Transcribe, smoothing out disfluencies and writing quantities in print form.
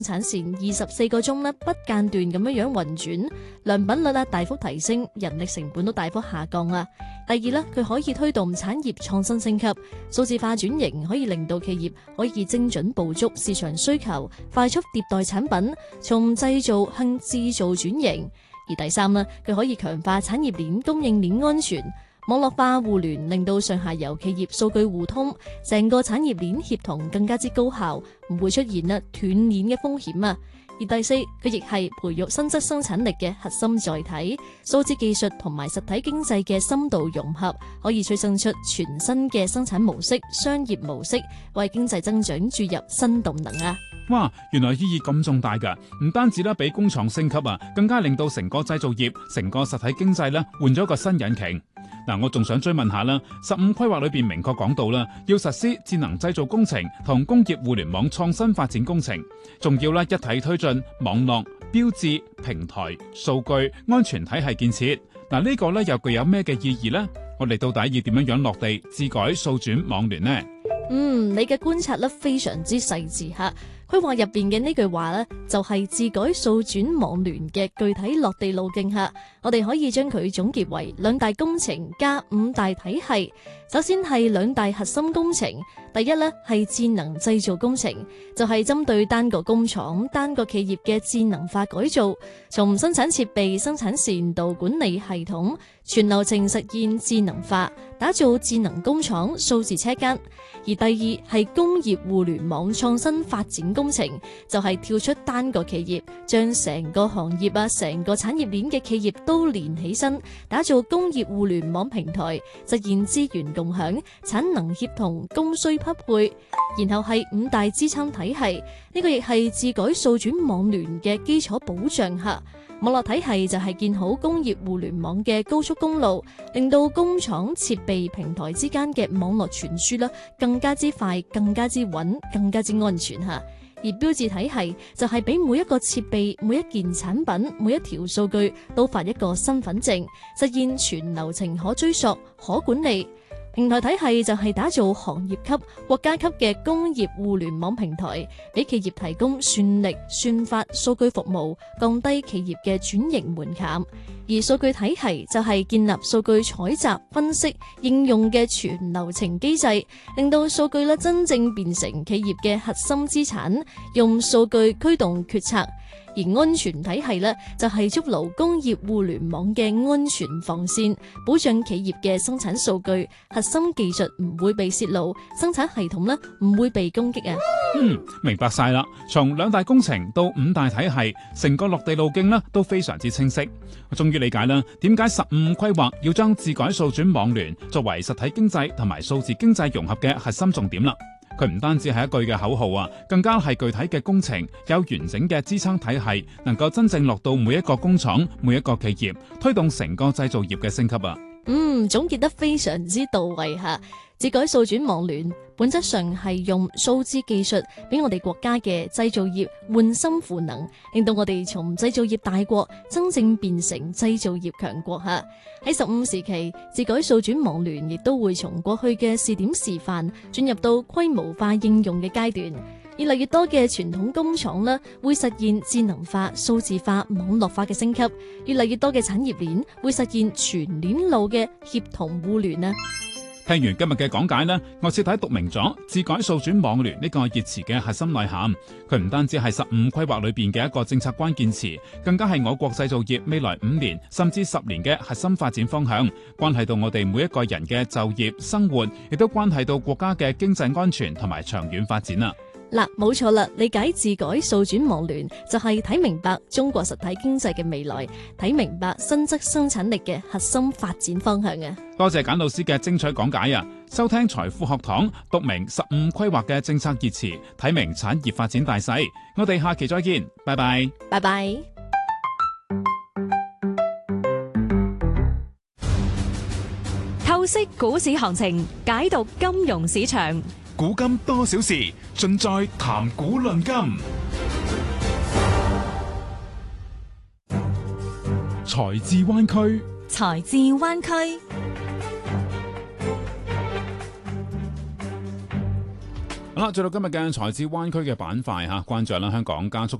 產線24個鐘不間斷咁樣運轉，良品率大幅提升，人力成本都大幅下降啦。第二，佢可以推動產業創新升級，數字化轉型可以令到企業可以精準捕捉市場需求，快速迭代產品，從製造向製造轉型。而第三，佢可以強化產業鏈供應鏈安全。網絡化互聯令到上下游企業數據互通，成個產業鏈協同更加之高效，唔會出現斷鏈嘅風險啊。而第四，佢亦係培育新質生產力嘅核心載體，數字技術同埋實體經濟嘅深度融合，可以催生出全新嘅生產模式、商業模式，為經濟增長注入新動能啊！ 哇，原來意義咁重大㗎，唔單止俾工廠升級啊，更加令到成個製造業、成個實體經濟換咗個新引擎。我仲想追問下啦，15規劃裏邊明確講到啦，要實施智能製造工程同工業互聯網創新發展工程，仲要一體推進網絡、標誌、平台、數據、安全體系建設。呢個又具有咩嘅意義呢？我哋到底要點樣落地智改數轉網聯呢？ 你嘅觀察非常之細緻吓。規劃入邊嘅呢句話就係智改數轉網聯嘅具體落地路徑下，我哋可以將佢總結為2大工程加5大體系。首先係2大核心工程，第一係智能製造工程，就係針對單個工廠、單個企業嘅智能化改造，從生產設備、生產線到管理系統，全流程實現智能化，打造智能工廠、數字車間。而第二係工業互聯網創新發展工程，就係跳出單個企業，將成個行業成個產業鏈嘅企業都連起身，打造工業互聯網平台，實現資源共享、產能協同、供需匹配。然後係5大支撐體系，呢個亦係智改數轉網聯嘅基礎保障下。網絡體系就係建好工業互聯網嘅高速公路，令到工廠設備平台之間嘅網絡傳輸更加之快、更加之穩、更加之安全吓。而標誌體系就係俾每一個設備、每一件產品、每一條數據都發一個身份證，實現全流程可追溯、可管理。平台體系就係打造行業級、國家級嘅工業互聯網平台，俾企業提供算力、算法、數據服務，降低企業嘅轉型門檻。而數據體系就係建立數據採集、分析、應用嘅全流程機制，令到數據真正變成企業嘅核心資產，用數據驅動決策。而安全體系就係築牢工業互聯網嘅安全防線，保障企業嘅生產數據、核心技術唔會被泄露，生產系統唔會被攻擊啊。 明白晒啦。從2大工程到5大體系，成個落地路徑都非常之清晰。我終於理解啦，點解15規劃要將智改數轉網聯作為實體經濟同埋數字經濟融合嘅核心重點啦。佢唔單止係一句嘅口號更加係具體嘅工程，有完整嘅支撐體系，能夠真正落到每一個工廠、每一個企業，推動成個製造業嘅升級啊！ 總結得非常之到位吓。智改數轉網聯本質上係用數字技術俾我哋國家嘅製造業換心賦能，令到我哋從製造業大國真正變成製造業強國吓。喺15時期，智改數轉網聯亦都會從過去嘅試點示範進入到規模化應用嘅階段。越嚟越多嘅傳統工廠會實現智能化、數字化、網絡化嘅升級，越嚟越多嘅產業鏈會實現全鏈路嘅協同互聯啊！ 聽完今日嘅講解我徹底讀明咗智改數轉網聯呢個熱詞嘅核心內涵。佢唔單止係15規劃裏邊嘅一個政策關鍵詞，更加係我國製造業未來5年甚至10年嘅核心發展方向，關係到我哋每一個人嘅就業、生活，亦都關係到國家嘅經濟安全同埋長遠發展啊！ 冇錯啦，理解智改數轉網聯就係睇明白中國實體經濟嘅未來，睇明白新質生產力嘅核心發展方向啊！ 多謝簡老師嘅精彩講解啊！收聽財富學堂，讀明15規劃嘅政策熱詞，睇明產業發展大勢。我哋下期再見，拜拜。 拜拜。 透析股市行情，解讀金融市場。 古今多少事，盡在談股論金。財智灣區， 財智灣區。 好好啦，進到今日嘅財智灣區嘅板塊嚇，關注啦香港加速